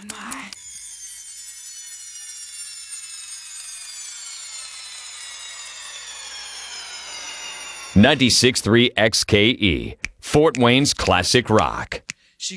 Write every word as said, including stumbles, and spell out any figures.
on my... ninety-six point three X K E, Fort Wayne's classic rock.